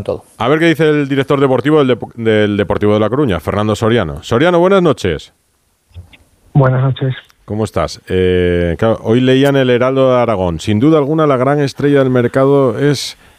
todo. A ver qué dice el director deportivo del Deportivo de La Coruña, Fernando Soriano. Soriano, buenas noches. Buenas noches. ¿Cómo estás? Claro, hoy leía en el Heraldo de Aragón, sin duda alguna la gran estrella del mercado es